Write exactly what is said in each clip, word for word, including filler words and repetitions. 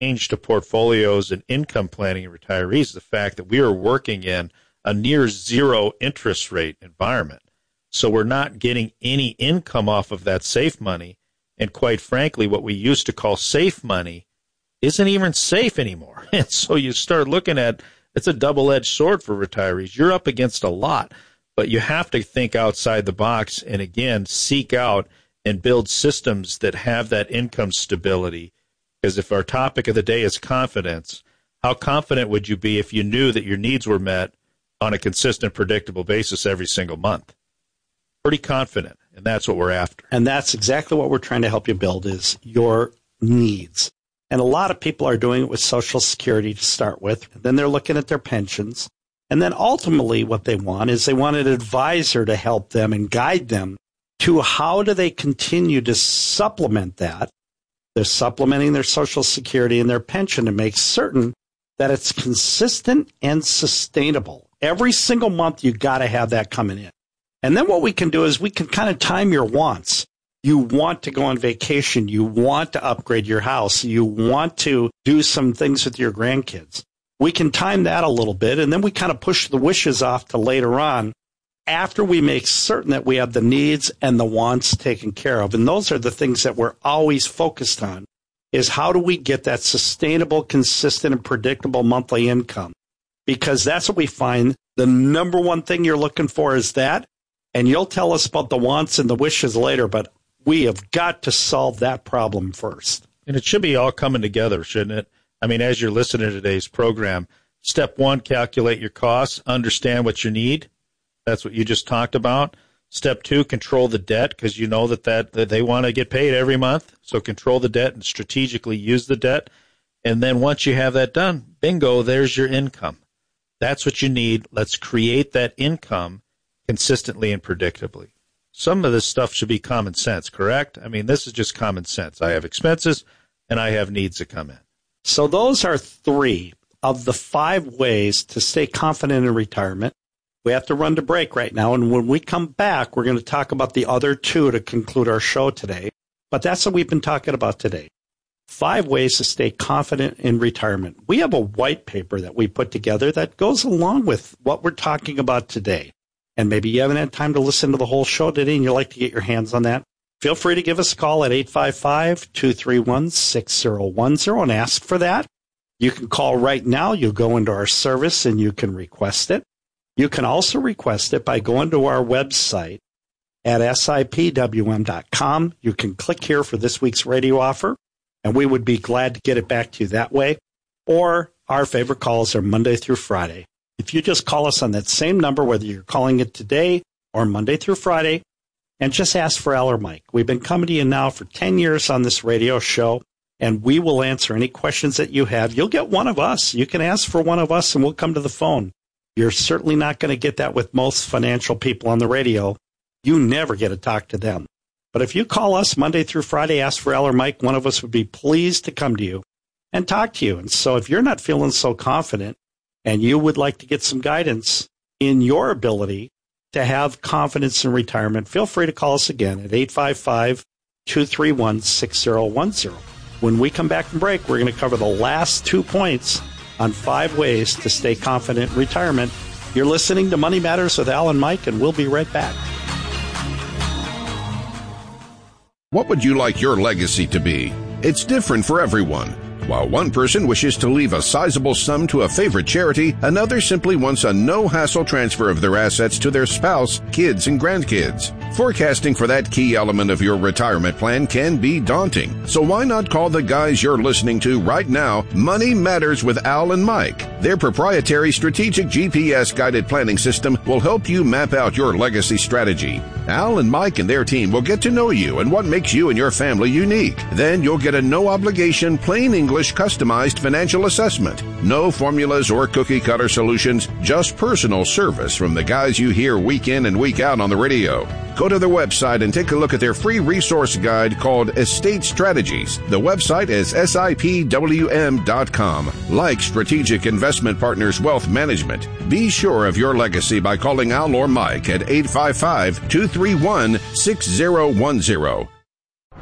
change to portfolios and income planning in retirees is the fact that we are working in a near zero interest rate environment. So we're not getting any income off of that safe money. And quite frankly, what we used to call safe money isn't even safe anymore. And so you start looking at, it's a double-edged sword for retirees. You're up against a lot, but you have to think outside the box and, again, seek out and build systems that have that income stability. Because if our topic of the day is confidence, how confident would you be if you knew that your needs were met on a consistent, predictable basis every single month? Pretty confident, and that's what we're after. And that's exactly what we're trying to help you build is your needs. And a lot of people are doing it with Social Security to start with. Then they're looking at their pensions. And then ultimately what they want is they want an advisor to help them and guide them to how do they continue to supplement that. They're supplementing their Social Security and their pension to make certain that it's consistent and sustainable. Every single month, you got to have that coming in. And then what we can do is we can kind of time your wants. You want to go on vacation. You want to upgrade your house. You want to do some things with your grandkids. We can time that a little bit, and then we kind of push the wishes off to later on after we make certain that we have the needs and the wants taken care of. And those are the things that we're always focused on, is how do we get that sustainable, consistent, and predictable monthly income? Because that's what we find. The number one thing you're looking for is that. And you'll tell us about the wants and the wishes later, but we have got to solve that problem first. And it should be all coming together, shouldn't it? I mean, as you're listening to today's program, step one, calculate your costs, understand what you need. That's what you just talked about. Step two, control the debt, because you know that, that, that they want to get paid every month. So control the debt and strategically use the debt. And then once you have that done, bingo, there's your income. That's what you need. Let's create that income consistently and predictably. Some of this stuff should be common sense, correct? I mean, this is just common sense. I have expenses and I have needs that come in. So those are three of the five ways to stay confident in retirement. We have to run to break right now, and when we come back, we're going to talk about the other two to conclude our show today. But that's what we've been talking about today. Five ways to stay confident in retirement. We have a white paper that we put together that goes along with what we're talking about today. And maybe you haven't had time to listen to the whole show today and you'd like to get your hands on that. Feel free to give us a call at eight five five, two three one, six zero one zero and ask for that. You can call right now. You'll go into our service and you can request it. You can also request it by going to our website at S I P W M dot com. You can click here for this week's radio offer, and we would be glad to get it back to you that way. Or our favorite calls are Monday through Friday. If you just call us on that same number, whether you're calling it today or Monday through Friday, and just ask for Al or Mike. We've been coming to you now for ten years on this radio show, and we will answer any questions that you have. You'll get one of us. You can ask for one of us, and we'll come to the phone. You're certainly not going to get that with most financial people on the radio. You never get to talk to them. But if you call us Monday through Friday, ask for Al or Mike, one of us would be pleased to come to you and talk to you. And so if you're not feeling so confident and you would like to get some guidance in your ability to have confidence in retirement, feel free to call us again at eight five five, two three one, six zero one zero. When we come back from break, we're going to cover the last two points on five ways to stay confident in retirement. You're listening to Money Matters with Al and Mike, and we'll be right back. What would you like your legacy to be? It's different for everyone. While one person wishes to leave a sizable sum to a favorite charity, another simply wants a no-hassle transfer of their assets to their spouse, kids, and grandkids. Forecasting for that key element of your retirement plan can be daunting. So why not call the guys you're listening to right now, Money Matters with Al and Mike. Their proprietary strategic G P S-guided planning system will help you map out your legacy strategy. Al and Mike and their team will get to know you and what makes you and your family unique. Then you'll get a no-obligation, plain English, customized financial assessment. No formulas or cookie-cutter solutions, just personal service from the guys you hear week in and week out on the radio. Go to their website and take a look at their free resource guide called Estate Strategies. The website is S I P W M dot com. Like Strategic Investment Partners Wealth Management, be sure of your legacy by calling Al or Mike at eight five five, two three one, six zero one zero.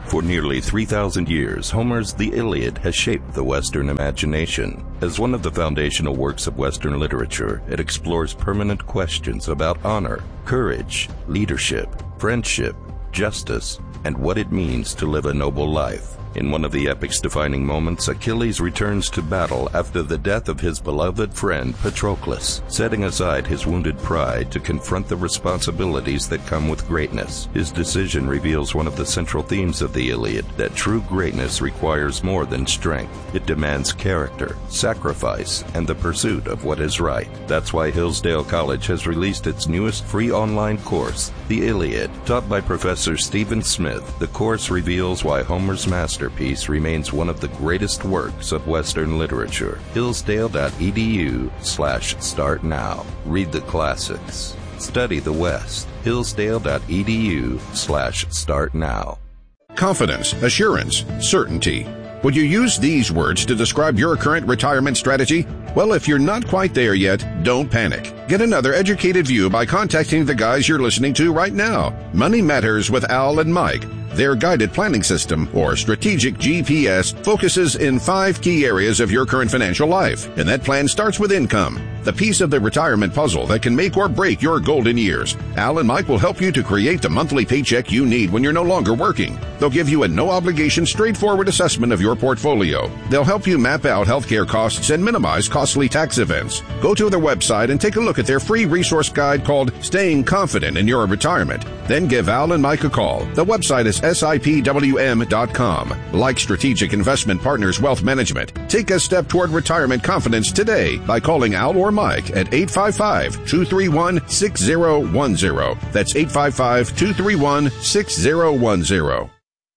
For nearly three thousand years, Homer's The Iliad has shaped the Western imagination. As one of the foundational works of Western literature, it explores permanent questions about honor, courage, leadership, friendship, justice, and what it means to live a noble life. In one of the epic's defining moments, Achilles returns to battle after the death of his beloved friend Patroclus, setting aside his wounded pride to confront the responsibilities that come with greatness. His decision reveals one of the central themes of the Iliad, that true greatness requires more than strength. It demands character, sacrifice, and the pursuit of what is right. That's why Hillsdale College has released its newest free online course, The Iliad. Taught by Professor Stephen Smith, the course reveals why Homer's master masterpiece remains one of the greatest works of Western literature. Hillsdale.edu slash start now. Read the classics. Study the West. Hillsdale.edu slash start now. Confidence, assurance, certainty. Would you use these words to describe your current retirement strategy? Well, if you're not quite there yet, don't panic. Get another educated view by contacting the guys you're listening to right now. Money Matters with Al and Mike. Their guided planning system, or strategic G P S, focuses in five key areas of your current financial life. And that plan starts with income, the piece of the retirement puzzle that can make or break your golden years. Al and Mike will help you to create the monthly paycheck you need when you're no longer working. They'll give you a no-obligation, straightforward assessment of your portfolio. They'll help you map out healthcare costs and minimize costly tax events. Go to their website and take a look at their free resource guide called Staying Confident in Your Retirement. Then give Al and Mike a call. The website is S I P W M dot com. Like Strategic Investment Partners Wealth Management, take a step toward retirement confidence today by calling Al or Mike at eight five five, two three one, six zero one zero. That's eight five five, two three one, six zero one zero.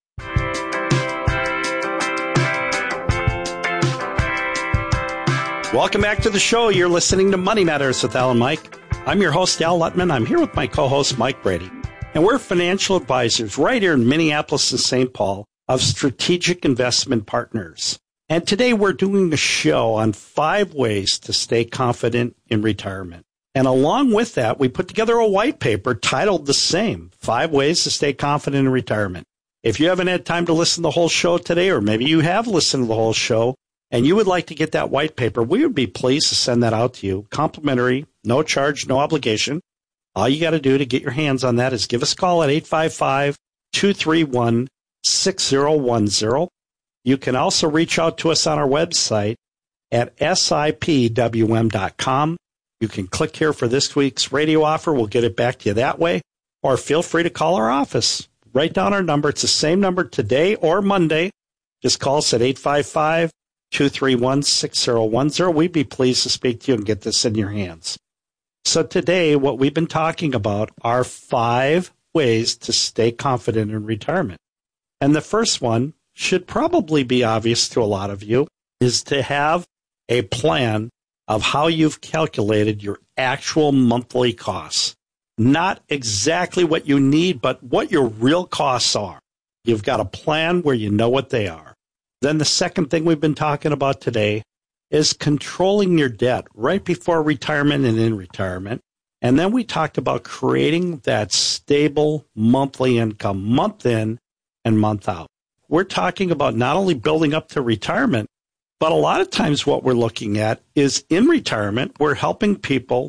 Welcome back to the show. You're listening to Money Matters with Al and Mike. I'm your host, Al Lutman. I'm here with my co-host, Mike Brady. And we're financial advisors right here in Minneapolis and Saint Paul of Strategic Investment Partners. And today we're doing a show on five ways to stay confident in retirement. And along with that, we put together a white paper titled the same, Five Ways to Stay Confident in Retirement. If you haven't had time to listen to the whole show today, or maybe you have listened to the whole show, and you would like to get that white paper, we would be pleased to send that out to you. Complimentary, no charge, no obligation. All you got to do to get your hands on that is give us a call at eight five five, two three one, six zero one zero. You can also reach out to us on our website at S I P W M dot com. You can click here for this week's radio offer. We'll get it back to you that way. Or feel free to call our office. Write down our number. It's the same number today or Monday. Just call us at eight five five, two three one, six zero one zero. We'd be pleased to speak to you and get this in your hands. So today, what we've been talking about are five ways to stay confident in retirement. And the first one should probably be obvious to a lot of you, is to have a plan of how you've calculated your actual monthly costs. Not exactly what you need, but what your real costs are. You've got a plan where you know what they are. Then the second thing we've been talking about today is controlling your debt right before retirement and in retirement. And then we talked about creating that stable monthly income month in and month out. We're talking about not only building up to retirement, but a lot of times what we're looking at is in retirement, we're helping people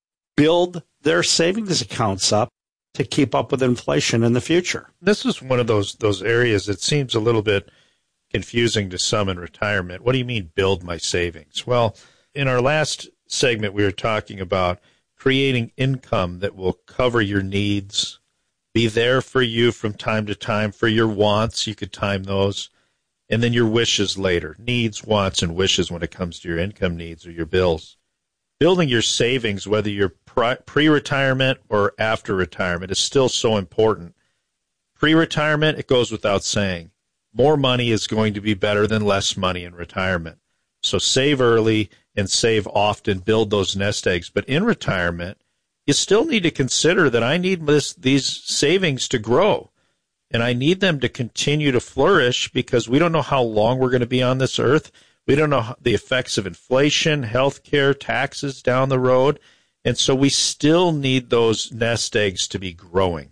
build their savings accounts up to keep up with inflation in the future. This is one of those those areas that seems a little bit confusing to some in retirement. What do you mean, build my savings? Well, in our last segment, we were talking about creating income that will cover your needs, be there for you from time to time for your wants. You could time those. And then your wishes later, needs, wants, and wishes when it comes to your income needs or your bills. Building your savings, whether you're pre-retirement or after retirement, is still so important. Pre-retirement, it goes without saying. More money is going to be better than less money in retirement. So save early and save often, build those nest eggs. But in retirement, you still need to consider that I need this, these savings to grow. And I need them to continue to flourish because we don't know how long we're going to be on this earth. We don't know the effects of inflation, healthcare, taxes down the road. And so we still need those nest eggs to be growing.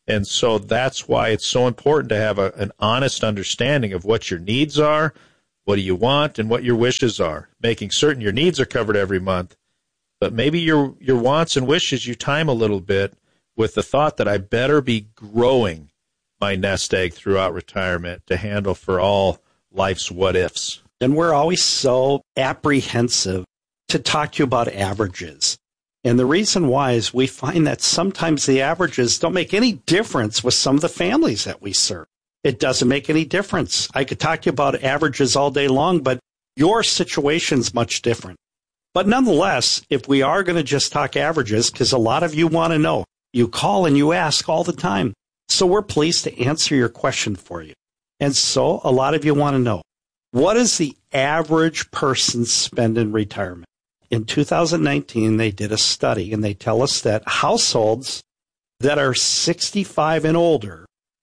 And so that's why it's so important to have a, an honest understanding of what your needs are, what do you want, and what your wishes are, making certain your needs are covered every month. But maybe your your wants and wishes you time a little bit with the thought that I better be growing my nest egg throughout retirement to handle for all life's what ifs. And we're always so apprehensive to talk to you about averages. And the reason why is we find that sometimes the averages don't make any difference with some of the families that we serve. It doesn't make any difference. I could talk to you about averages all day long, but your situation's much different. But nonetheless, if we are going to just talk averages, because a lot of you want to know, you call and you ask all the time. So we're pleased to answer your question for you. And so a lot of you want to know, what does the average person spend in retirement? In two thousand nineteen, they did a study, and they tell us that households that are sixty-five and older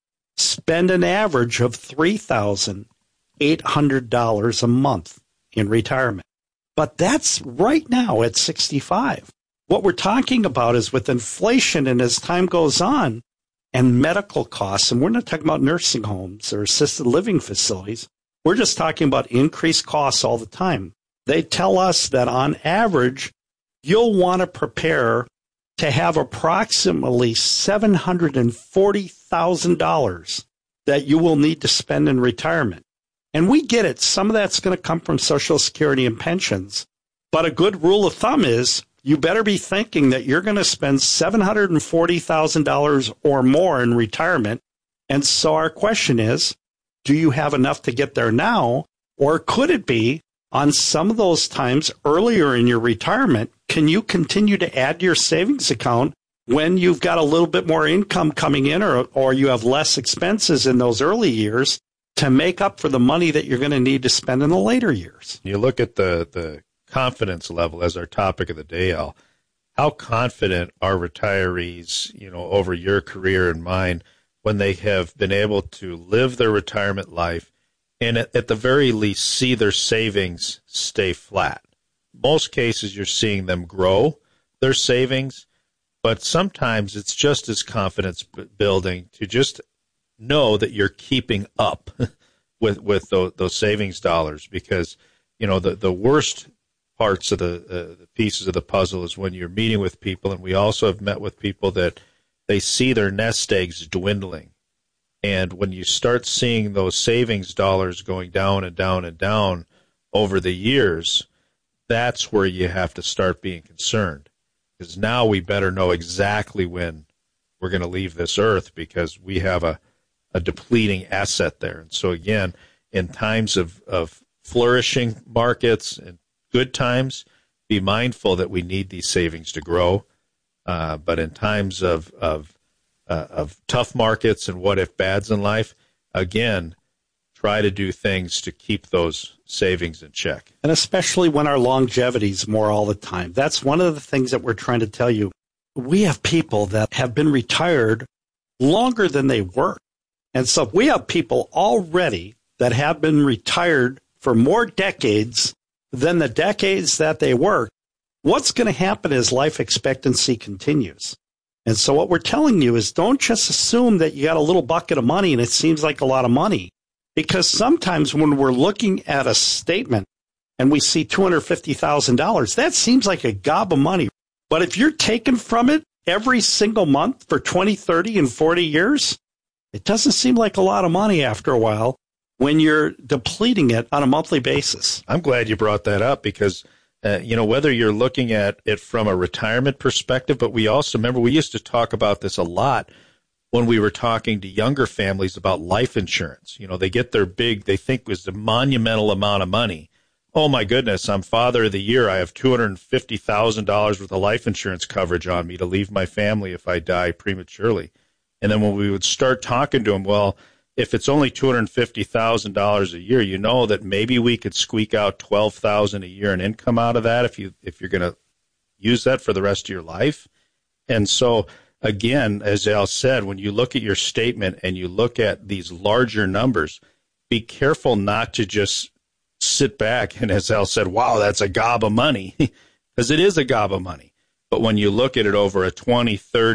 spend an average of three thousand eight hundred dollars a month in retirement. But that's right now at sixty-five. What we're talking about is with inflation and as time goes on and medical costs, and we're not talking about nursing homes or assisted living facilities, we're just talking about increased costs all the time. They tell us that on average, you'll want to prepare to have approximately seven hundred forty thousand dollars that you will need to spend in retirement. And we get it. Some of that's going to come from Social Security and pensions. But a good rule of thumb is you better be thinking that you're going to spend seven hundred forty thousand dollars or more in retirement. And so our question is, do you have enough to get there now? Or could it be on some of those times earlier in your retirement, can you continue to add to your savings account when you've got a little bit more income coming in, or, or you have less expenses in those early years to make up for the money that you're going to need to spend in the later years? You look at the, the confidence level as our topic of the day, Al. How confident are retirees, you know, over your career and mine when they have been able to live their retirement life and at, at the very least see their savings stay flat? Most cases you're seeing them grow their savings, but sometimes it's just as confidence building to just know that you're keeping up with with those, those savings dollars, because you know the, the worst parts of the, uh, the pieces of the puzzle is when you're meeting with people, and we also have met with people that they see their nest eggs dwindling. And when you start seeing those savings dollars going down and down and down over the years, that's where you have to start being concerned, because now we better know exactly when we're going to leave this earth, because we have a, a depleting asset there. And so again, in times of, of flourishing markets and good times, be mindful that we need these savings to grow. Uh, but in times of of uh, of tough markets and what if bads in life, again, try to do things to keep those savings in check. And especially when our longevity is more all the time. That's one of the things that we're trying to tell you. We have people that have been retired longer than they work. And so we have people already that have been retired for more decades than the decades that they work. What's going to happen as life expectancy continues? And so what we're telling you is don't just assume that you got a little bucket of money and it seems like a lot of money. Because sometimes when we're looking at a statement and we see two hundred fifty thousand dollars, that seems like a gob of money. But if you're taking from it every single month for twenty, thirty, and forty years, it doesn't seem like a lot of money after a while when you're depleting it on a monthly basis. I'm glad you brought that up, because Uh, you know, whether you're looking at it from a retirement perspective, but we also, remember, we used to talk about this a lot when we were talking to younger families about life insurance. You know, they get their big, they think was the monumental amount of money. Oh, my goodness, I'm Father of the Year. I have two hundred fifty thousand dollars worth of life insurance coverage on me to leave my family if I die prematurely. And then when we would start talking to them, well, if it's only two hundred fifty thousand dollars a year, you know that maybe we could squeak out twelve thousand dollars a year in income out of that if you if you're going to use that for the rest of your life. And so, again, as Al said, when you look at your statement and you look at these larger numbers, be careful not to just sit back and, as Al said, wow, that's a gob of money, because it is a gob of money. But when you look at it over a twenty, thirty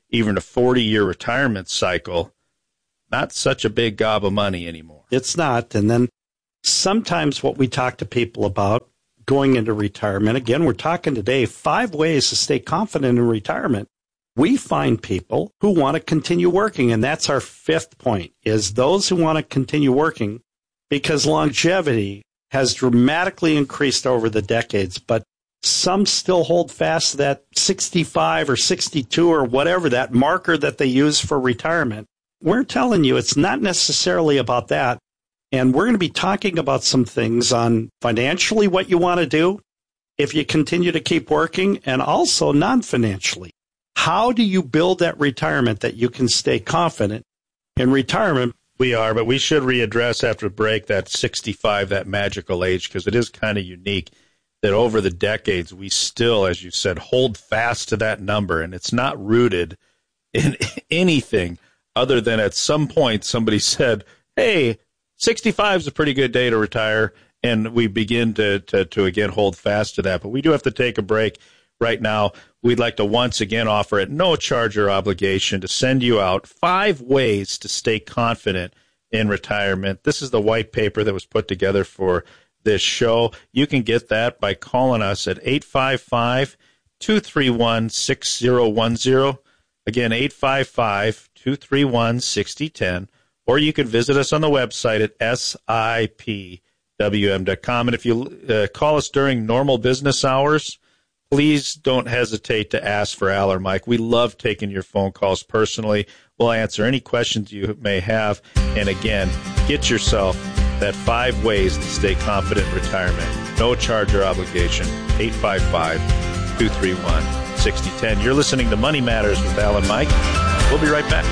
even a forty-year retirement cycle, not such a big gob of money anymore. It's not. And then sometimes what we talk to people about going into retirement, again, we're talking today five ways to stay confident in retirement. We find people who want to continue working, and that's our fifth point, is those who want to continue working, because longevity has dramatically increased over the decades, but some still hold fast to that sixty-five or sixty-two or whatever, that marker that they use for retirement. We're telling you it's not necessarily about that. And we're going to be talking about some things on financially what you want to do if you continue to keep working, and also non-financially. How do you build that retirement that you can stay confident in retirement? We are, but we should readdress after the break that sixty-five, that magical age, because it is kind of unique that over the decades we still, as you said, hold fast to that number, and it's not rooted in anything other than at some point somebody said, hey, sixty-five is a pretty good day to retire, and we begin to, to, to again hold fast to that. But we do have to take a break right now. We'd like to once again offer at no charge or obligation to send you out five ways to stay confident in retirement. This is the white paper that was put together for this show. You can get that by calling us at eight five five, two three one, six zero one zero. Again, eight five five, two three one, six zero one zero. Or you can visit us on the website at S I P W M dot com. And if you uh, call us during normal business hours, please don't hesitate to ask for Al or Mike. We love taking your phone calls personally. We'll answer any questions you may have. And again, get yourself that five ways to stay confident in retirement. No charge or obligation. eight five five, two three one, six zero one zero. You're listening to Money Matters with Al and Mike. We'll be right back.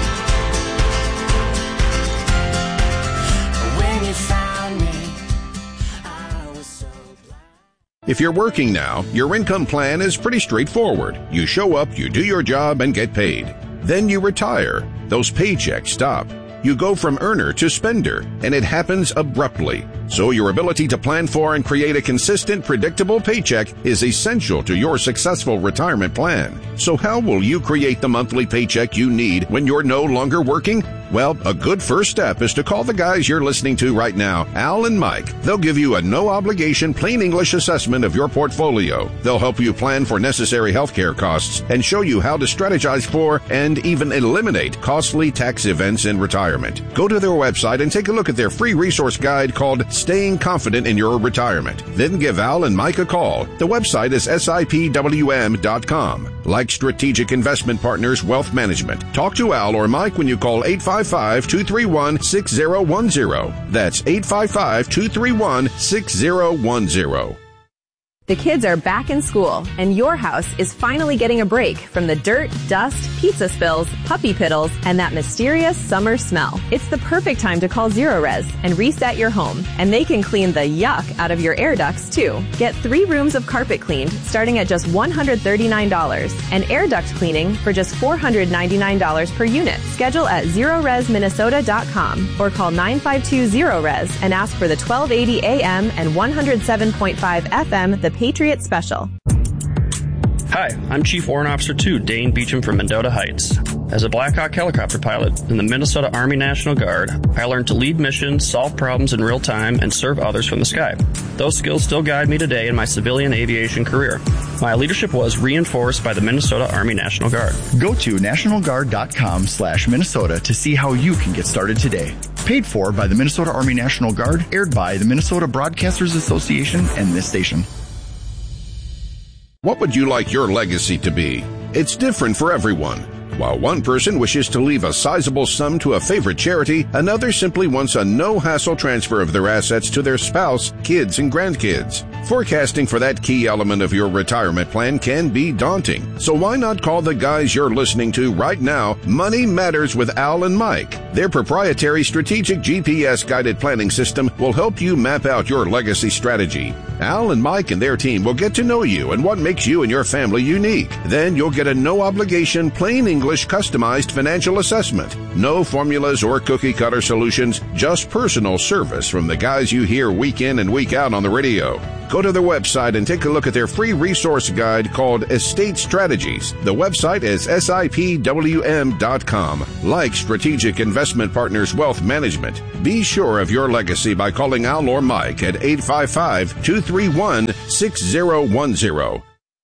If you're working now, your income plan is pretty straightforward. You show up, you do your job, and get paid. Then you retire. Those paychecks stop. You go from earner to spender, and it happens abruptly. So your ability to plan for and create a consistent, predictable paycheck is essential to your successful retirement plan. So how will you create the monthly paycheck you need when you're no longer working? Well, a good first step is to call the guys you're listening to right now, Al and Mike. They'll give you a no-obligation, plain English assessment of your portfolio. They'll help you plan for necessary healthcare costs and show you how to strategize for and even eliminate costly tax events in retirement. Go to their website and take a look at their free resource guide called Staying Confident in Your Retirement. Then give Al and Mike a call. The website is S I P W M dot com. Like Strategic Investment Partners Wealth Management. Talk to Al or Mike when you call eight five five, two three one, six zero one zero. That's eight five five, two three one, six zero one zero. The kids are back in school, and your house is finally getting a break from the dirt, dust, pizza spills, puppy piddles, and that mysterious summer smell. It's the perfect time to call Zerorez and reset your home, and they can clean the yuck out of your air ducts, too. Get three rooms of carpet cleaned starting at just one hundred thirty-nine dollars, and air duct cleaning for just four hundred ninety-nine dollars per unit. Schedule at Zerorez Minnesota dot com or call nine five two zero res and ask for the twelve eighty A M and one hundred seven point five F M, the Patriot Special. Hi, I'm Chief Warrant Officer two, Dane Beecham from Mendota Heights. As a Black Hawk helicopter pilot in the Minnesota Army National Guard, I learned to lead missions, solve problems in real time, and serve others from the sky. Those skills still guide me today in my civilian aviation career. My leadership was reinforced by the Minnesota Army National Guard. Go to national guard dot com slash Minnesota to see how you can get started today. Paid for by the Minnesota Army National Guard, aired by the Minnesota Broadcasters Association and this station. What would you like your legacy to be? It's different for everyone. While one person wishes to leave a sizable sum to a favorite charity, another simply wants a no-hassle transfer of their assets to their spouse, kids, and grandkids. Forecasting for that key element of your retirement plan can be daunting. So why not call the guys you're listening to right now, Money Matters with Al and Mike. Their proprietary strategic G P S-guided planning system will help you map out your legacy strategy. Al and Mike and their team will get to know you and what makes you and your family unique. Then you'll get a no-obligation, plain English, customized financial assessment. No formulas or cookie-cutter solutions, just personal service from the guys you hear week in and week out on the radio. Go to their website and take a look at their free resource guide called Estate Strategies. The website is S I P W M dot com. Like Strategic Investment Partners Wealth Management, be sure of your legacy by calling Al or Mike at eight five five, two three one, six zero one zero.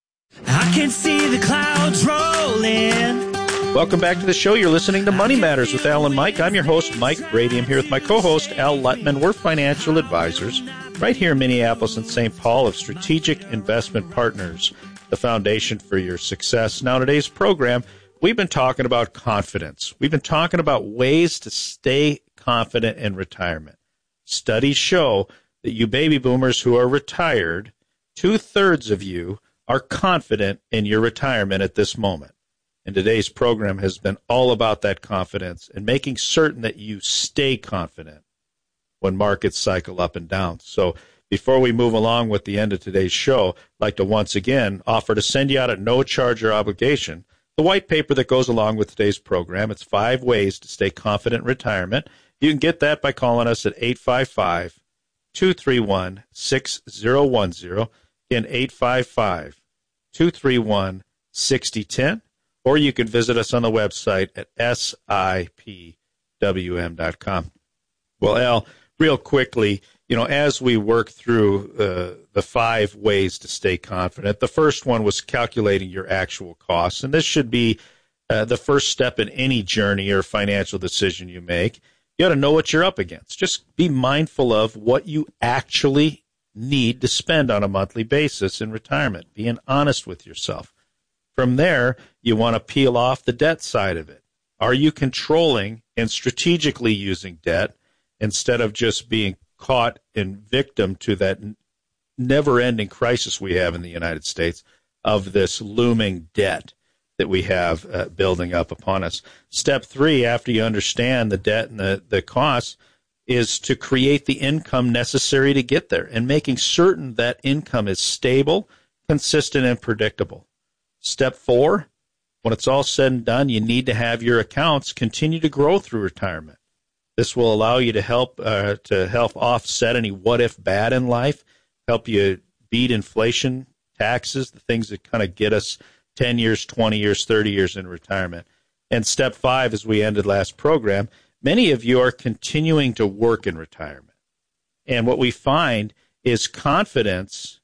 I can see the clouds rolling. Welcome back to the show. You're listening to Money Matters with Al and Mike. I'm your host, Mike Brady. I'm here with my co-host, Al Lutman. We're financial advisors right here in Minneapolis and Saint Paul of Strategic Investment Partners, the foundation for your success. Now, today's program, we've been talking about confidence. We've been talking about ways to stay confident in retirement. Studies show that you baby boomers who are retired, two-thirds of you are confident in your retirement at this moment. And today's program has been all about that confidence and making certain that you stay confident when markets cycle up and down. So before we move along with the end of today's show, I'd like to once again offer to send you out at no charge or obligation the white paper that goes along with today's program. It's five ways to stay confident in retirement. You can get that by calling us at eight five five, two three one, six zero one zero. Again, eight five five, two three one, six zero one zero. Or you can visit us on the website at S I P W M dot com. Well, Al, real quickly, you know, as we work through uh, the five ways to stay confident, the first one was calculating your actual costs. And this should be uh, the first step in any journey or financial decision you make. You got to know what you're up against. Just be mindful of what you actually need to spend on a monthly basis in retirement. Being honest with yourself. From there, you want to peel off the debt side of it. Are you controlling and strategically using debt instead of just being caught and victim to that never-ending crisis we have in the United States of this looming debt that we have uh, building up upon us? Step three, after you understand the debt and the, the costs, is to create the income necessary to get there and making certain that income is stable, consistent, and predictable. Step four, when it's all said and done, you need to have your accounts continue to grow through retirement. This will allow you to help uh, to help offset any what-if bad in life, help you beat inflation, taxes, the things that kind of get us ten years, twenty years, thirty years in retirement. And step five, as we ended last program, many of you are continuing to work in retirement. And what we find is confidence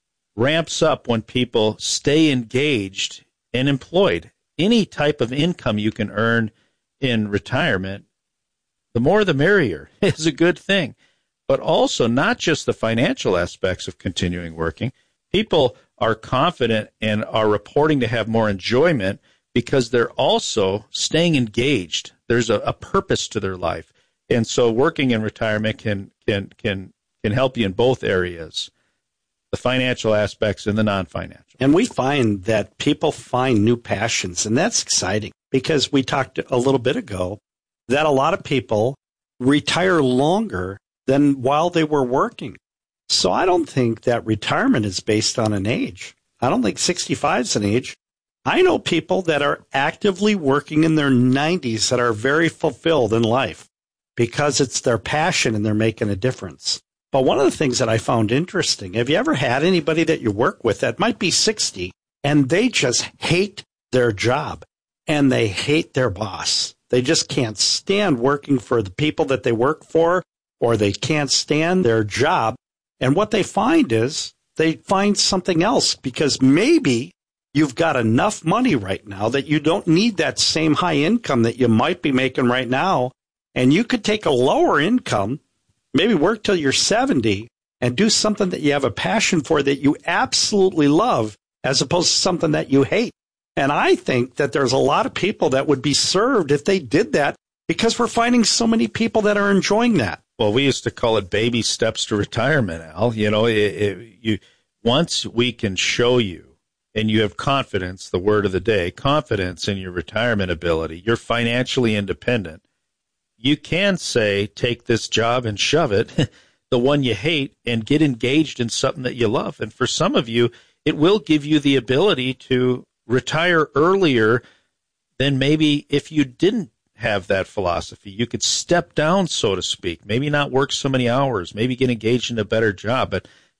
ramps up when people stay engaged and employed. Any type of income you can earn in retirement, the more the merrier, is a good thing. But also not just the financial aspects of continuing working. People are confident and are reporting to have more enjoyment because they're also staying engaged. There's a, a purpose to their life. And so working in retirement can can can can help you in both areas. The financial aspects and the non-financial. And we find that people find new passions, and that's exciting because we talked a little bit ago that a lot of people retire longer than while they were working. So I don't think that retirement is based on an age. I don't think sixty-five is an age. I know people that are actively working in their nineties that are very fulfilled in life because it's their passion and they're making a difference. But one of the things that I found interesting, have you ever had anybody that you work with that might be sixty and they just hate their job and they hate their boss? They just can't stand working for the people that they work for, or they can't stand their job. And what they find is they find something else because maybe you've got enough money right now that you don't need that same high income that you might be making right now. And you could take a lower income, maybe work till you're seventy and do something that you have a passion for that you absolutely love as opposed to something that you hate. And I think that there's a lot of people that would be served if they did that because we're finding so many people that are enjoying that. Well, we used to call it baby steps to retirement, Al. You know, it, it, you once we can show you and you have confidence, the word of the day, confidence in your retirement ability, you're financially independent. You can say, take this job and shove it, the one you hate, and get engaged in something that you love. And for some of you, it will give you the ability to retire earlier than maybe if you didn't have that philosophy. You could step down, so to speak, maybe not work so many hours, maybe get engaged in a better job. But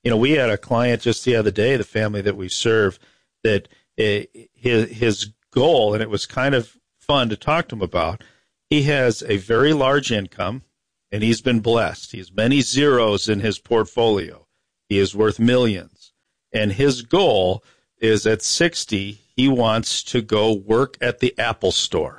You know, we had a client just the other day, the family that we serve, that uh, his, his goal, and it was kind of fun to talk to him about, he has a very large income, and he's been blessed. He has many zeros in his portfolio. He is worth millions. And his goal is at sixty, he wants to go work at the Apple store.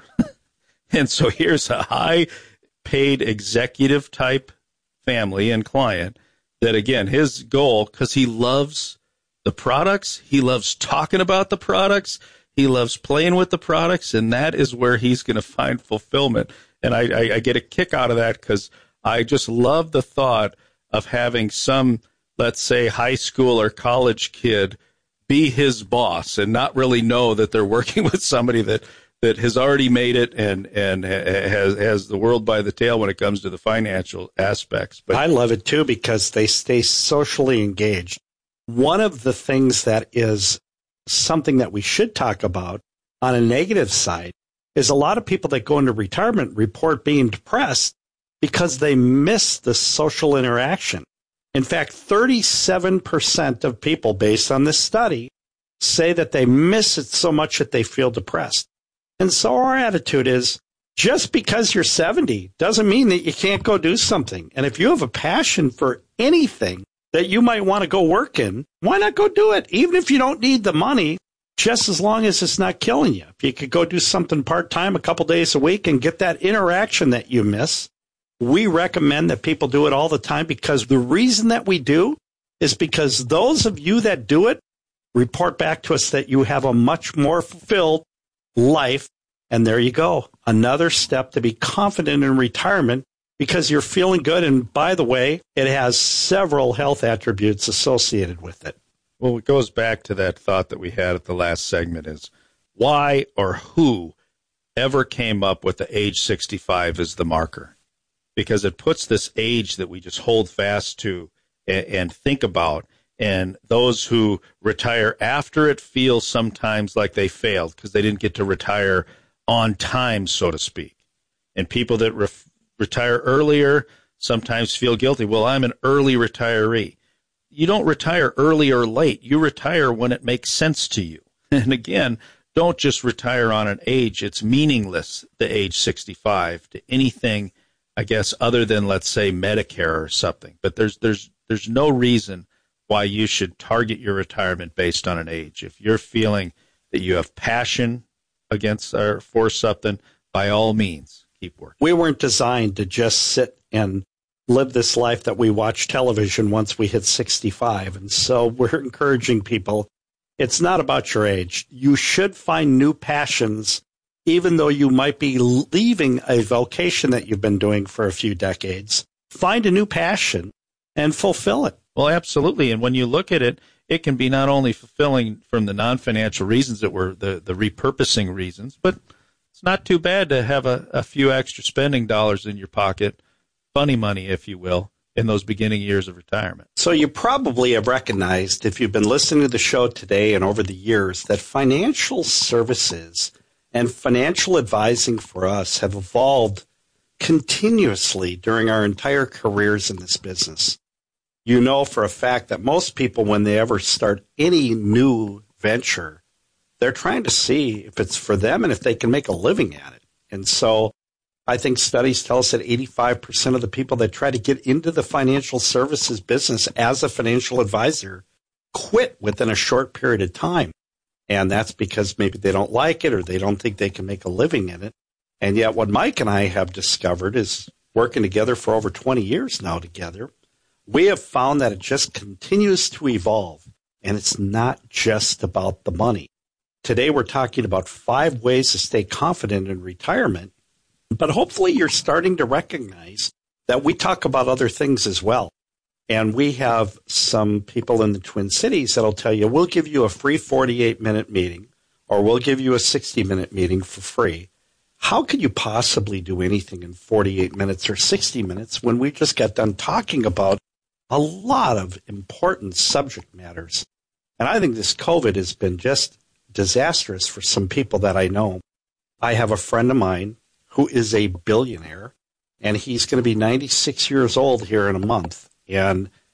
And so here's a high-paid executive-type family and client that, again, his goal, because he loves the products, he loves talking about the products, he loves playing with the products, and that is where he's going to find fulfillment. And I, I, I get a kick out of that because I just love the thought of having some, let's say, high school or college kid be his boss and not really know that they're working with somebody that, that has already made it and, and has, has the world by the tail when it comes to the financial aspects. But I love it, too, because they stay socially engaged. One of the things that is something that we should talk about on a negative side is a lot of people that go into retirement report being depressed because they miss the social interaction. In fact, thirty-seven percent of people, based on this study, say that they miss it so much that they feel depressed. And so our attitude is, just because you're seventy doesn't mean that you can't go do something. And if you have a passion for anything that you might want to go work in, why not go do it? Even if you don't need the money, just as long as it's not killing you. If you could go do something part-time a couple days a week and get that interaction that you miss, we recommend that people do it all the time, because the reason that we do is because those of you that do it report back to us that you have a much more fulfilled life. And there you go. Another step to be confident in retirement, because you're feeling good. And by the way, it has several health attributes associated with it. Well, it goes back to that thought that we had at the last segment is why or who ever came up with the age sixty-five as the marker? Because it puts this age that we just hold fast to and, and think about. And those who retire after it feel sometimes like they failed because they didn't get to retire on time, so to speak. And people that re- retire earlier sometimes feel guilty. Well, I'm an early retiree. You don't retire early or late. You retire when it makes sense to you. And again, don't just retire on an age. It's meaningless, the age sixty-five, to anything, I guess, other than, let's say, Medicare or something. But there's there's there's no reason why you should target your retirement based on an age. If you're feeling that you have passion against or for something, by all means, keep working. We weren't designed to just sit and live this life that we watch television once we hit sixty-five. And so we're encouraging people, it's not about your age. You should find new passions, even though you might be leaving a vocation that you've been doing for a few decades. Find a new passion and fulfill it. Well, absolutely. And when you look at it, it can be not only fulfilling from the non-financial reasons that were the, the repurposing reasons, but it's not too bad to have a, a few extra spending dollars in your pocket, funny money, if you will, in those beginning years of retirement. So you probably have recognized, if you've been listening to the show today and over the years, that financial services and financial advising for us have evolved continuously during our entire careers in this business. You know for a fact that most people, when they ever start any new venture, they're trying to see if it's for them and if they can make a living at it. And so I think studies tell us that eighty-five percent of the people that try to get into the financial services business as a financial advisor quit within a short period of time. And that's because maybe they don't like it or they don't think they can make a living in it. And yet what Mike and I have discovered is working together for over twenty years now together, we have found that it just continues to evolve, and it's not just about the money. Today we're talking about five ways to stay confident in retirement, but hopefully you're starting to recognize that we talk about other things as well. And we have some people in the Twin Cities that'll tell you, we'll give you a free forty-eight minute meeting, or we'll give you a sixty minute meeting for free. How could you possibly do anything in forty-eight minutes or sixty minutes when we just got done talking about a lot of important subject matters? And I think this COVID has been just disastrous for some people that I know. I have a friend of mine who is a billionaire, and he's going to be ninety-six years old here in a month. And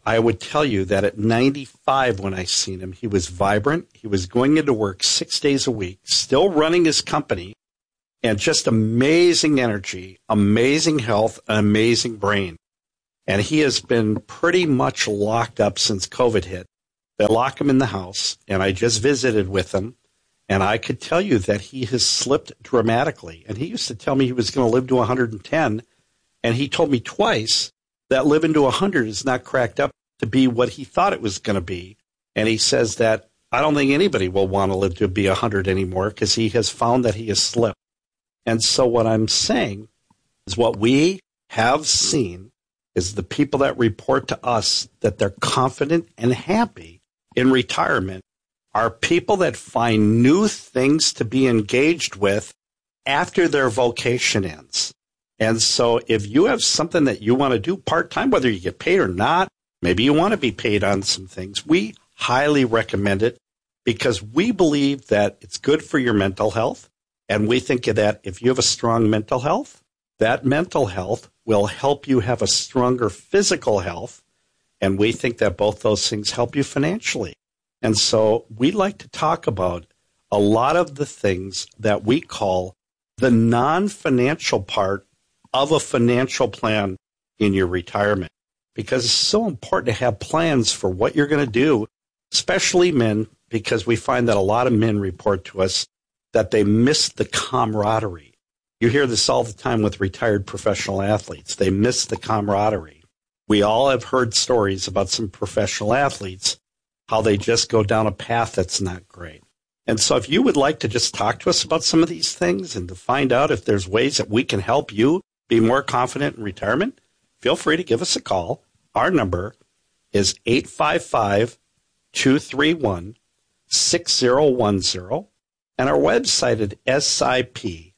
I would tell you that at ninety-five, when I seen him, he was vibrant. He was going into work six days a week, still running his company, and just amazing energy, amazing health, an amazing brain. And he has been pretty much locked up since COVID hit. They lock him in the house, and I just visited with him, and I could tell you that he has slipped dramatically. And he used to tell me he was going to live to one hundred ten, and he told me twice that living to one hundred is not cracked up to be what he thought it was going to be. And he says that I don't think anybody will want to live to be one hundred anymore because he has found that he has slipped. And so what I'm saying is what we have seen is the people that report to us that they're confident and happy in retirement are people that find new things to be engaged with after their vocation ends. And so if you have something that you want to do part-time, whether you get paid or not, maybe you want to be paid on some things, we highly recommend it because we believe that it's good for your mental health. And we think that if you have a strong mental health, that mental health will help you have a stronger physical health. And we think that both those things help you financially. And so we like to talk about a lot of the things that we call the non-financial part of a financial plan in your retirement, because it's so important to have plans for what you're going to do, especially men, because we find that a lot of men report to us that they miss the camaraderie. You hear this all the time with retired professional athletes. They miss the camaraderie. We all have heard stories about some professional athletes, how they just go down a path that's not great. And so if you would like to just talk to us about some of these things and to find out if there's ways that we can help you be more confident in retirement, feel free to give us a call. Our number is eight five five, two three one, six zero one zero. And our website at S I P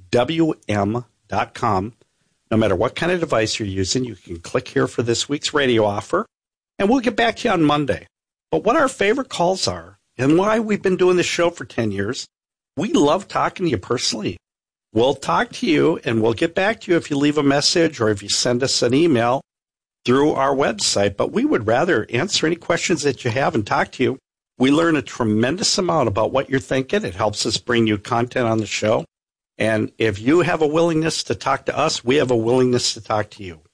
W M dot com. No matter what kind of device you're using, you can click here for this week's radio offer, and we'll get back to you on Monday. But what our favorite calls are and why we've been doing this show for ten years, we love talking to you personally. We'll talk to you, and we'll get back to you if you leave a message or if you send us an email through our website. But we would rather answer any questions that you have and talk to you. We learn a tremendous amount about what you're thinking. It helps us bring you content on the show. And if you have a willingness to talk to us, we have a willingness to talk to you.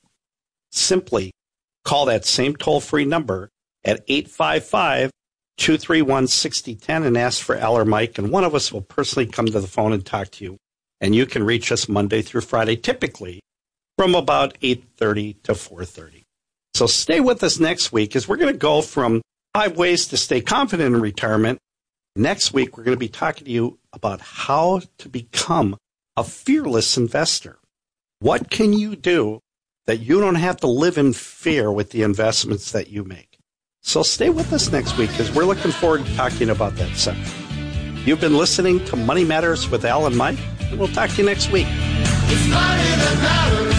Simply call that same toll-free number at eight five five, two three one, six zero one zero and ask for Al or Mike, and one of us will personally come to the phone and talk to you. And you can reach us Monday through Friday, typically from about eight thirty to four thirty. So stay with us next week as we're going to go from five ways to stay confident in retirement. Next week, we're going to be talking to you about how to become a fearless investor. What can you do that you don't have to live in fear with the investments that you make? So stay with us next week because we're looking forward to talking about that subject. You've been listening to Money Matters with Al and Mike, and we'll talk to you next week. It's money that matters.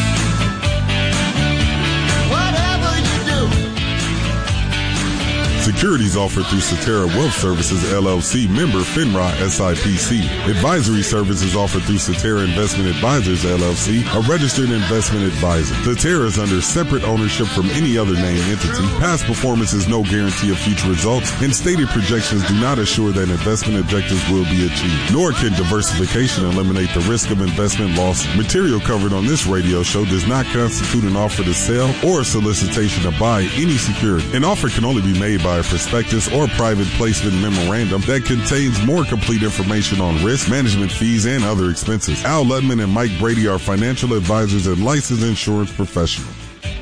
Whatever you do. Securities offered through Cetera Wealth Services, L L C, member FINRA S I P C. Advisory services offered through Cetera Investment Advisors, L L C, a registered investment advisor. Cetera is under separate ownership from any other named entity. Past performance is no guarantee of future results, and stated projections do not assure that investment objectives will be achieved. Nor can diversification eliminate the risk of investment loss. Material covered on this radio show does not constitute an offer to sell or a solicitation to buy any security. An offer can only be made by a prospectus or private placement memorandum that contains more complete information on risk, management fees, and other expenses. Al Ludman and Mike Brady are financial advisors and licensed insurance professionals.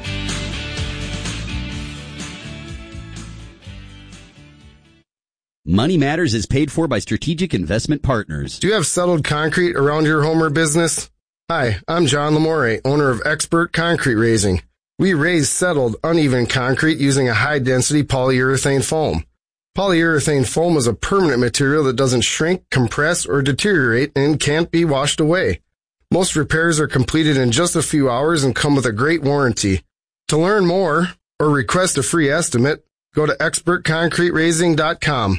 Money Matters is paid for by Strategic Investment Partners. Do you have settled concrete around your home or business? Hi, I'm John Lamore, owner of Expert Concrete Raising. We raise settled, uneven concrete using a high-density polyurethane foam. Polyurethane foam is a permanent material that doesn't shrink, compress, or deteriorate and can't be washed away. Most repairs are completed in just a few hours and come with a great warranty. To learn more or request a free estimate, go to expert concrete raising dot com.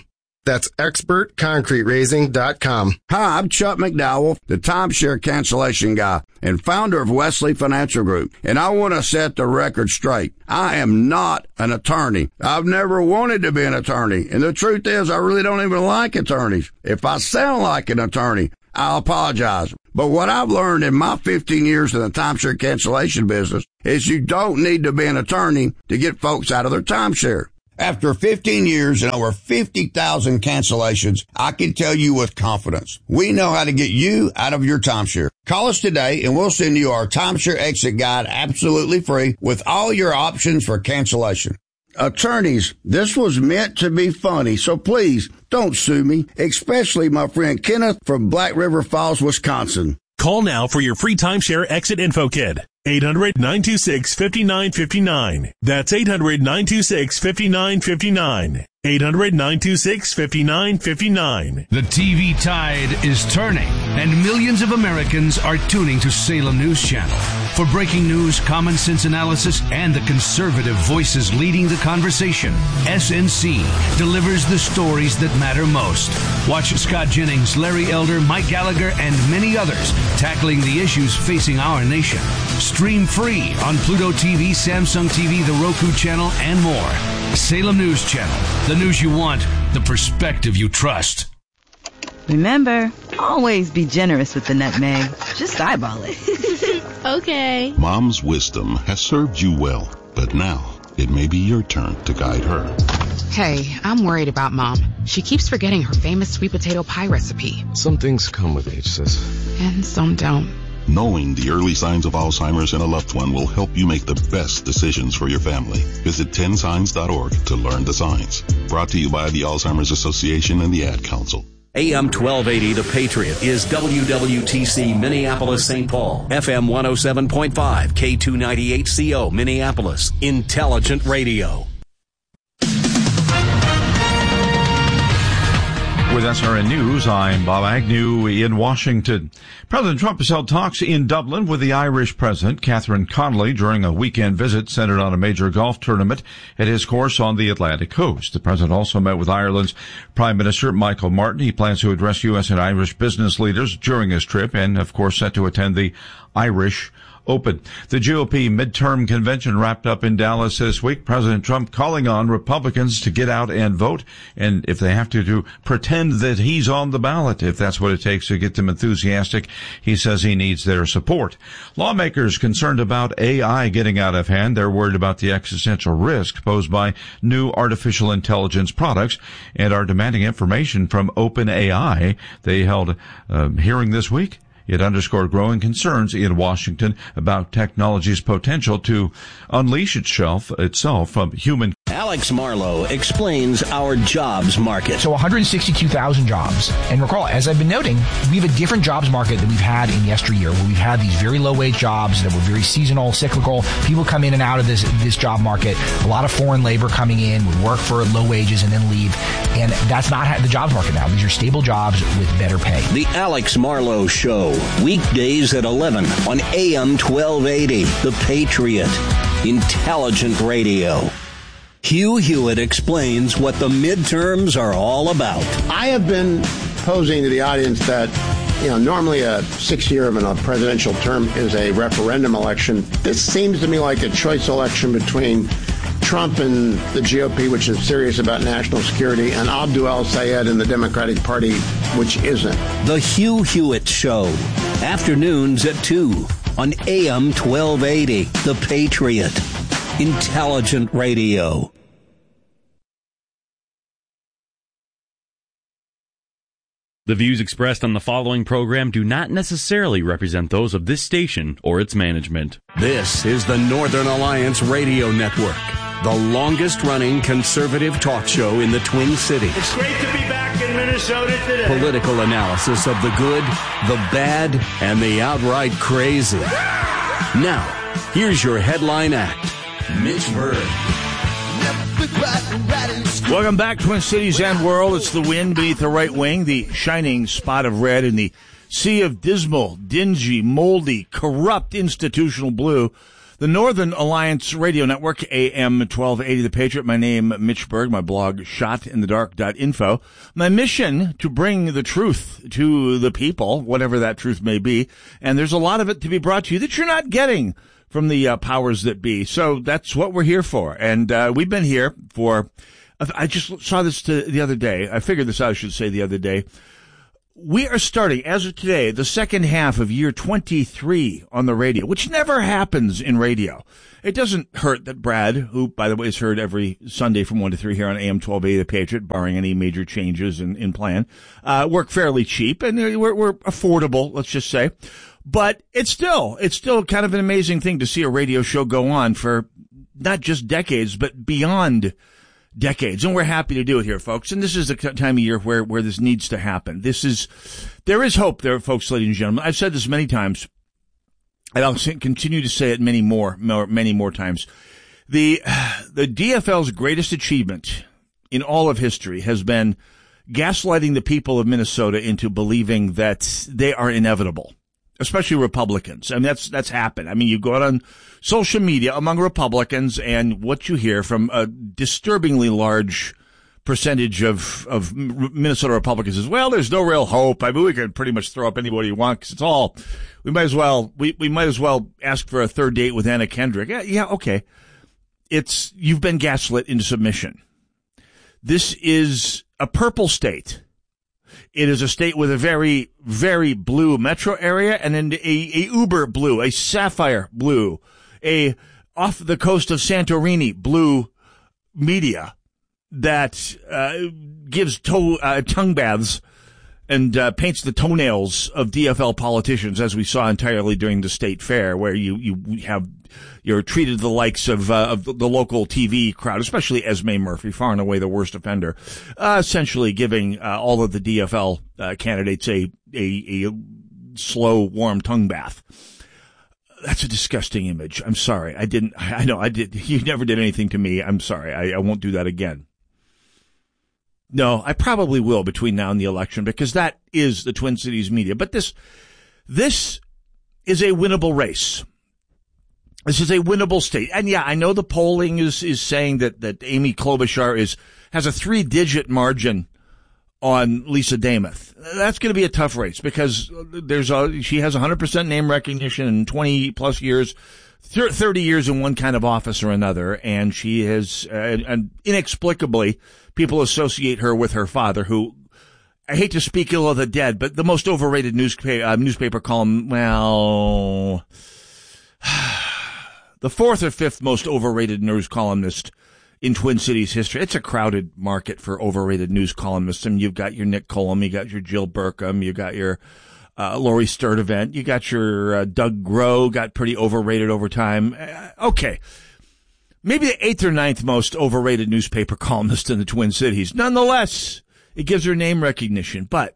That's expert concrete raising dot com. Hi, I'm Chuck McDowell, the timeshare cancellation guy and founder of Wesley Financial Group. And I want to set the record straight. I am not an attorney. I've never wanted to be an attorney. And the truth is, I really don't even like attorneys. If I sound like an attorney, I'll apologize. But what I've learned in my fifteen years in the timeshare cancellation business is you don't need to be an attorney to get folks out of their timeshare. After fifteen years and over fifty thousand cancellations, I can tell you with confidence, we know how to get you out of your timeshare. Call us today and we'll send you our timeshare exit guide absolutely free with all your options for cancellation. Attorneys, this was meant to be funny, so please don't sue me, especially my friend Kenneth from Black River Falls, Wisconsin. Call now for your free timeshare exit info kit. eight hundred, nine two six, five nine five nine. That's eight hundred, nine two six, five nine five nine. eight hundred, nine two six, five nine five nine. The T V tide is turning, and millions of Americans are tuning to Salem News Channel. For breaking news, common sense analysis, and the conservative voices leading the conversation, S N C delivers the stories that matter most. Watch Scott Jennings, Larry Elder, Mike Gallagher, and many others tackling the issues facing our nation. Stream free on Pluto T V, Samsung T V, the Roku channel, and more. Salem News Channel. The news you want, the perspective you trust. Remember, always be generous with the nutmeg. Just eyeball it. Okay. Mom's wisdom has served you well, but now it may be your turn to guide her. Hey, I'm worried about Mom. She keeps forgetting her famous sweet potato pie recipe. Some things come with age, sis. And some don't. Knowing the early signs of Alzheimer's in a loved one will help you make the best decisions for your family. Visit ten signs dot org to learn the signs. Brought to you by the Alzheimer's Association and the Ad Council. A M twelve eighty The Patriot is W W T C Minneapolis Saint Paul. F M one oh seven point five, K two ninety-eight C O Minneapolis. Intelligent Radio. With S R N News, I'm Bob Agnew in Washington. President Trump has held talks in Dublin with the Irish President, Catherine Connolly, during a weekend visit centered on a major golf tournament at his course on the Atlantic coast. The President also met with Ireland's Prime Minister, Michael Martin. He plans to address U S and Irish business leaders during his trip and, of course, set to attend the Irish Open. The G O P midterm convention wrapped up in Dallas this week. President Trump calling on Republicans to get out and vote, and if they have to, to pretend that he's on the ballot, if that's what it takes to get them enthusiastic. He says he needs their support. Lawmakers concerned about A I getting out of hand. They're worried about the existential risk posed by new artificial intelligence products and are demanding information from OpenAI. They held a hearing this week. It underscored growing concerns in Washington about technology's potential to unleash itself, itself from human. Alex Marlowe explains our jobs market. So one hundred sixty-two thousand jobs. And recall, as I've been noting, we have a different jobs market than we've had in yesteryear, where we've had these very low-wage jobs that were very seasonal, cyclical. People come in and out of this this job market. A lot of foreign labor coming in, would work for low wages and then leave. And that's not the jobs market now. These are stable jobs with better pay. The Alex Marlowe Show, weekdays at eleven on A M twelve eighty, The Patriot. Intelligent Radio. Hugh Hewitt explains what the midterms are all about. I have been posing to the audience that, you know, normally a six-year of a presidential term is a referendum election. This seems to me like a choice election between Trump and the G O P, which is serious about national security, and Abdul El-Sayed and the Democratic Party, which isn't. The Hugh Hewitt Show, afternoons at two on A M twelve eighty, The Patriot. Intelligent Radio. The views expressed on the following program do not necessarily represent those of this station or its management. This is the Northern Alliance Radio Network, the longest-running conservative talk show in the Twin Cities. It's great to be back in Minnesota today. Political analysis of the good, the bad, and the outright crazy. Now, here's your headline act, Mitch Berg. Welcome back, Twin Cities and world. It's the wind beneath the right wing, the shining spot of red in the sea of dismal, dingy, moldy, corrupt institutional blue. The Northern Alliance Radio Network, A M twelve eighty The Patriot. My name, Mitch Berg. My blog, shot in the dark dot info. My mission, to bring the truth to the people, whatever that truth may be. And there's a lot of it to be brought to you that you're not getting from the uh, powers that be. So that's what we're here for. And uh, we've been here for, I just saw this to, the other day. I figured this out, I should say, the other day. We are starting, as of today, the second half of year twenty-three on the radio, which never happens in radio. It doesn't hurt that Brad, who, by the way, is heard every Sunday from one to three here on A M twelve eighty The Patriot, barring any major changes in, in plan, uh, work fairly cheap, and we're, we're affordable, let's just say. But it's still, it's still kind of an amazing thing to see a radio show go on for not just decades, but beyond decades. And we're happy to do it here, folks. And this is the time of year where, where this needs to happen. This is, there is hope there, folks, ladies and gentlemen. I've said this many times, and I'll continue to say it many more, more many more times. The, the D F L's greatest achievement in all of history has been gaslighting the people of Minnesota into believing that they are inevitable, especially Republicans. I mean, that's, that's happened. I mean, you go out on social media among Republicans, and what you hear from a disturbingly large percentage of, of Minnesota Republicans is, well, there's no real hope. I mean, we can pretty much throw up anybody you want, because it's all, we might as well, we, we might as well ask for a third date with Anna Kendrick. Yeah, yeah, okay. It's, you've been gaslit into submission. This is a purple state. It is a state with a very, very blue metro area, and then a, a uber blue, a sapphire blue, a off the coast of Santorini blue media that uh, gives toe, uh, tongue baths and uh, paints the toenails of D F L politicians, as we saw entirely during the state fair, where you, you have, you're treated the likes of, uh, of the local T V crowd, especially Esme Murphy, far and away the worst offender, uh, essentially giving uh, all of the D F L uh, candidates a, a, a slow, warm tongue bath. That's a disgusting image. I'm sorry. I didn't, I know I did. You never did anything to me. I'm sorry. I, I won't do that again. No, I probably will between now and the election, because that is the Twin Cities media. But this, this is a winnable race. This is a winnable state. And yeah, I know the polling is, is saying that, that Amy Klobuchar is, has a three digit margin on Lisa Dameth. That's going to be a tough race, because there's a, she has one hundred percent name recognition in twenty plus years, thirty years in one kind of office or another. And she has, uh, and inexplicably, people associate her with her father, who, I hate to speak ill of the dead, but the most overrated newspaper, uh, newspaper column, well, the fourth or fifth most overrated news columnist in Twin Cities history. It's a crowded market for overrated news columnists. And you've got your Nick Cullum, you got your Jill Burkham, you got your uh, Lori Sturdivant, you got your uh, Doug Groh, got pretty overrated over time. Uh, okay. Maybe the eighth or ninth most overrated newspaper columnist in the Twin Cities. Nonetheless, it gives her name recognition. But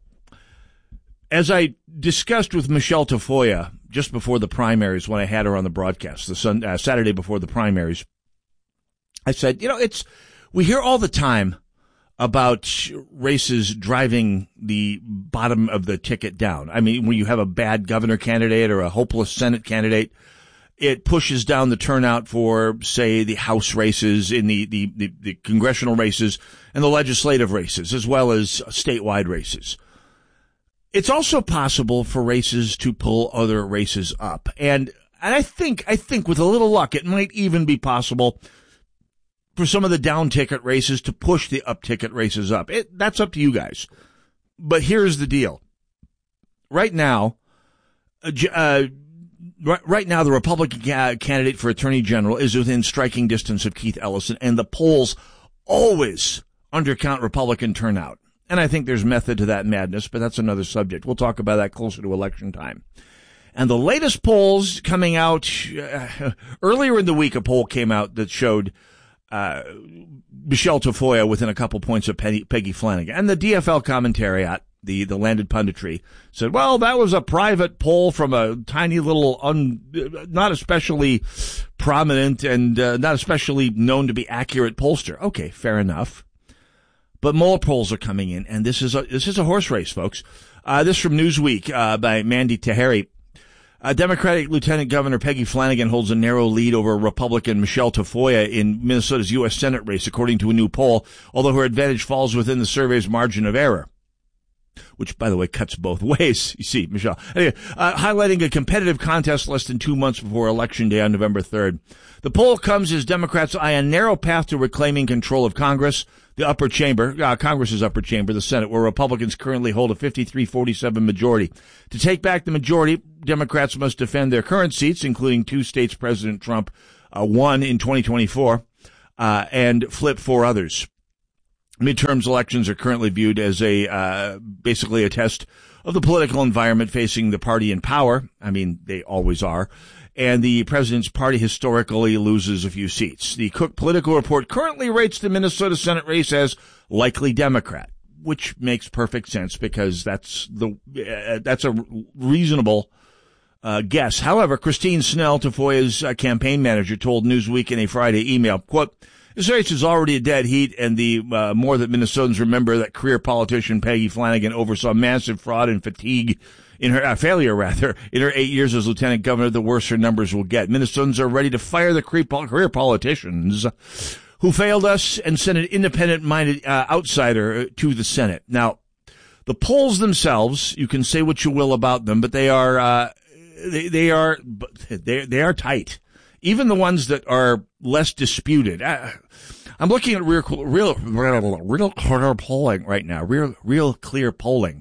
as I discussed with Michelle Tafoya just before the primaries, when I had her on the broadcast, the sun, uh, Saturday before the primaries, I said, you know, it's, we hear all the time about races driving the bottom of the ticket down. I mean, when you have a bad governor candidate or a hopeless Senate candidate, it pushes down the turnout for, say, the House races, in the, the, the, the congressional races and the legislative races, as well as statewide races. It's also possible for races to pull other races up. And, and I think, I think with a little luck, it might even be possible for some of the down ticket races to push the up ticket races up. It, that's up to you guys. But here's the deal. Right now, uh, uh Right, right now, the Republican ca- candidate for Attorney General is within striking distance of Keith Ellison, and the polls always undercount Republican turnout. And I think there's method to that madness, but that's another subject. We'll talk about that closer to election time. And the latest polls coming out, uh, earlier in the week, a poll came out that showed uh Michelle Tafoya within a couple points of Peggy, Peggy Flanagan. And the D F L commentariat, the, the landed punditry, said, well, that was a private poll from a tiny little, un, not especially prominent and uh, not especially known to be accurate pollster. Okay, fair enough. But more polls are coming in, and this is a, this is a horse race, folks. Uh, this from Newsweek, uh, by Mandy Taheri. Uh, Democratic Lieutenant Governor Peggy Flanagan holds a narrow lead over Republican Michelle Tafoya in Minnesota's U S Senate race, according to a new poll, although her advantage falls within the survey's margin of error, which, by the way, cuts both ways. You see, Michelle. Anyway, uh, highlighting a competitive contest less than two months before Election Day on November third. The poll comes as Democrats eye a narrow path to reclaiming control of Congress, the upper chamber, uh, Congress's upper chamber, the Senate, where Republicans currently hold a fifty-three forty-seven majority. To take back the majority, Democrats must defend their current seats, including two states President Trump uh, won in twenty twenty-four, uh, and flip four others. Midterms elections are currently viewed as a uh, basically a test of the political environment facing the party in power. I mean, they always are. And the president's party historically loses a few seats. The Cook Political Report currently rates the Minnesota Senate race as likely Democrat, which makes perfect sense because that's the uh, that's a reasonable uh, guess. However, Christine Snell, Tafoya's uh, campaign manager, told Newsweek in a Friday email, quote, "This race is already a dead heat, and the uh, more that Minnesotans remember that career politician Peggy Flanagan oversaw massive fraud and fatigue in her uh, failure, rather, in her eight years as lieutenant governor, the worse her numbers will get. Minnesotans are ready to fire the career politicians who failed us and send an independent-minded uh, outsider to the Senate." Now, the polls themselves, you can say what you will about them, but they are uh, they, they are they they are tight. Even the ones that are less disputed. Uh, I'm looking at real, real, real, real clear polling right now. Real, real clear polling.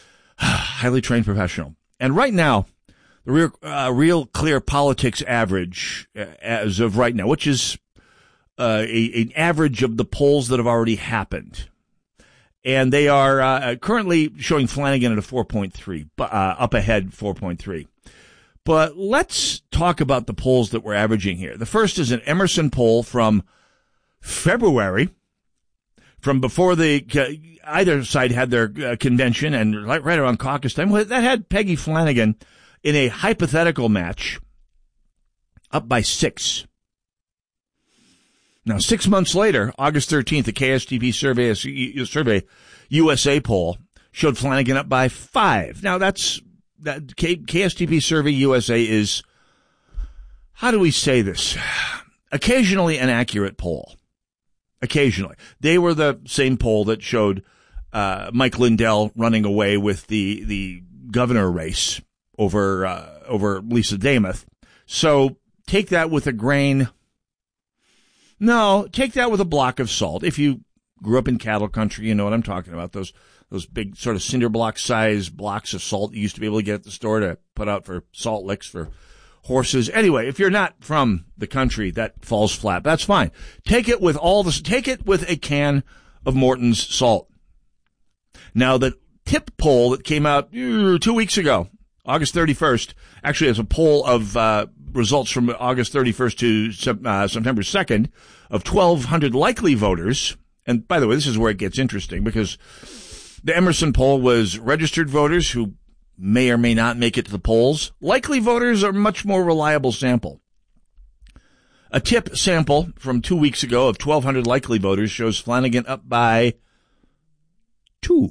Highly trained professional. And right now, the real, uh, real clear politics average, uh, as of right now, which is uh, a, an average of the polls that have already happened. And they are uh, currently showing Flanagan at a four point three, uh, up ahead four point three. But let's talk about the polls that we're averaging here. The first is an Emerson poll from February, from before the either side had their uh, convention and right, right around caucus time. Well, that had Peggy Flanagan in a hypothetical match up by six. Now, six months later, August thirteenth, the K S T P survey, survey U S A poll showed Flanagan up by five. Now, that's that K, KSTP Survey U S A is, how do we say this? Occasionally an accurate poll. Occasionally. They were the same poll that showed uh, Mike Lindell running away with the the governor race over uh, over Lisa Damath. So take that with a grain. No, take that with a block of salt. If you grew up in cattle country, you know what I'm talking about. Those those big sort of cinder block size blocks of salt you used to be able to get at the store to put out for salt licks for horses. Anyway, if you're not from the country, that falls flat. That's fine. Take it with all this. Take it with a can of Morton's salt. Now, the tip poll that came out uh, two weeks ago, August thirty-first, actually it's a poll of uh, results from August thirty-first to uh, September second of twelve hundred likely voters. And by the way, this is where it gets interesting because the Emerson poll was registered voters who may or may not make it to the polls. Likely voters are a much more reliable sample. A tip sample from two weeks ago of twelve hundred likely voters shows Flanagan up by two.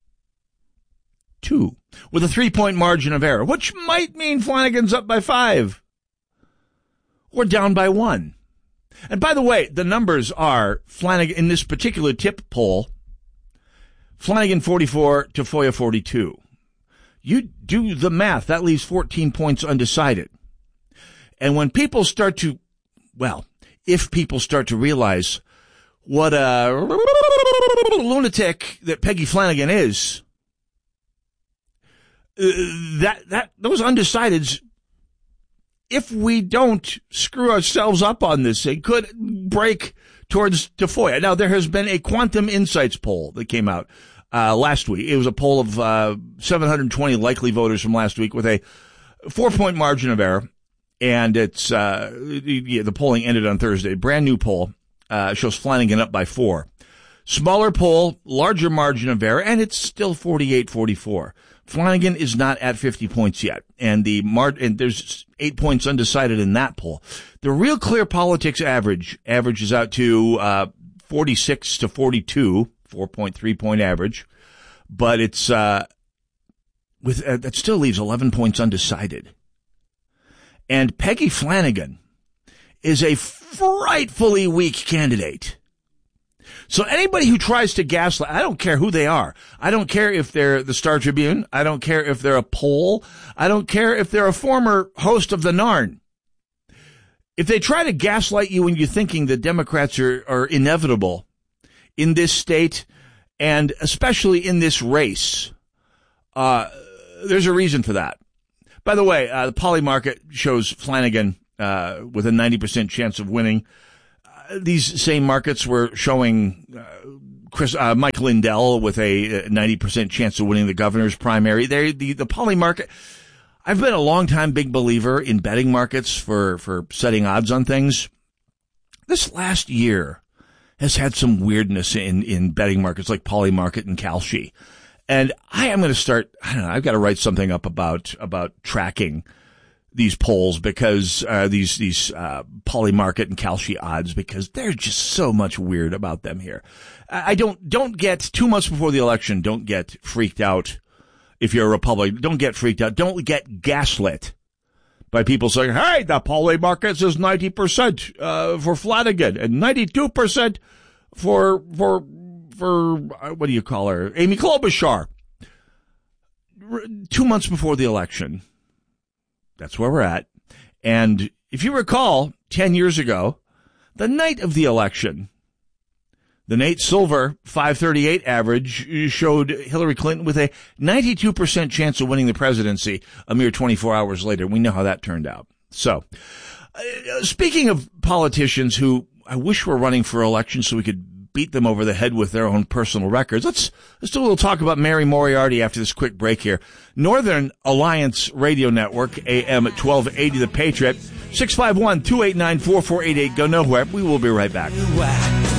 Two. With a three-point margin of error, which might mean Flanagan's up by five. Or down by one. And by the way, the numbers are Flanagan, in this particular tip poll, Flanagan forty-four, Tafoya forty-two. You do the math, that leaves fourteen points undecided. And when people start to, well, if people start to realize what a lunatic that Peggy Flanagan is, uh, that, that, those undecideds, if we don't screw ourselves up on this, it could break towards Tafoya. Now, there has been a Quantum Insights poll that came out uh, last week. It was a poll of uh, seven hundred twenty likely voters from last week with a four-point margin of error. And it's uh, yeah, the polling ended on Thursday. Brand new poll uh, shows Flanagan up by four. Smaller poll, larger margin of error, and it's still forty-eight forty-four. Flanagan is not at fifty points yet, and the mar- and there's eight points undecided in that poll. The Real Clear Politics average averages out to uh, forty-six to forty-two, four point three point average, but it's uh, with uh, that still leaves eleven points undecided. And Peggy Flanagan is a frightfully weak candidate. So anybody who tries to gaslight, I don't care who they are. I don't care if they're the Star Tribune. I don't care if they're a poll. I don't care if they're a former host of the Narn. If they try to gaslight you when you're thinking the Democrats are, are inevitable in this state, and especially in this race, uh, there's a reason for that. By the way, uh, the Poly Market shows Flanagan uh, with a ninety percent chance of winning. These same markets were showing uh, Chris, uh, Mike Lindell with a ninety percent chance of winning the governor's primary. They, the, the poly market. I've been a long time big believer in betting markets for, for setting odds on things. This last year has had some weirdness in, in betting markets like poly market and Kalshi. And I am going to start, I don't know, I've got to write something up about, about tracking these polls because, uh, these, these, uh, poly market and Kalshi odds, because there's just so much weird about them here. I don't, don't get two months before the election. Don't get freaked out. If you're a Republican, don't get freaked out. Don't get gaslit by people saying, hey, the poly market says ninety percent, uh, for Flanagan and ninety-two percent for, for, for, uh, what do you call her? Amy Klobuchar. Two months before the election. That's where we're at. And if you recall, ten years ago, the night of the election, the Nate Silver five thirty-eight average showed Hillary Clinton with a ninety-two percent chance of winning the presidency a mere twenty-four hours later. We know how that turned out. So, uh, speaking of politicians who I wish were running for election so we could beat them over the head with their own personal records. Let's, let's do a little talk about Mary Moriarty after this quick break here. Northern Alliance Radio Network, A M twelve eighty, The Patriot, six five one, two eight nine, four four eight eight. Go nowhere. We will be right back.